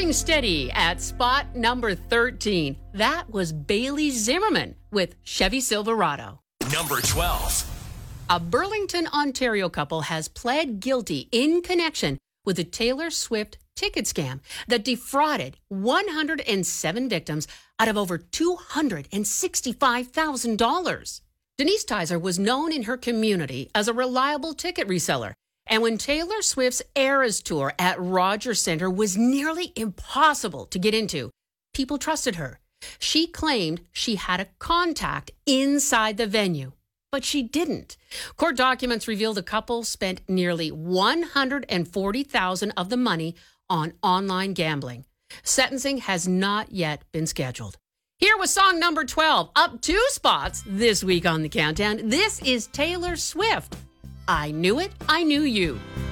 Holding steady at spot number 13. That was Bailey Zimmerman with Chevy Silverado. Number 12. A Burlington, Ontario couple has pled guilty in connection with a Taylor Swift ticket scam that defrauded 107 victims out of over $265,000. Denise Tizer was known in her community as a reliable ticket reseller. And when Taylor Swift's Eras Tour at Rogers Centre was nearly impossible to get into, people trusted her. She claimed she had a contact inside the venue, but she didn't. Court documents reveal the couple spent nearly $140,000 of the money on online gambling. Sentencing has not yet been scheduled. Here was song number 12, up 2 spots this week on the countdown. This is Taylor Swift. I Knew It, I Knew You.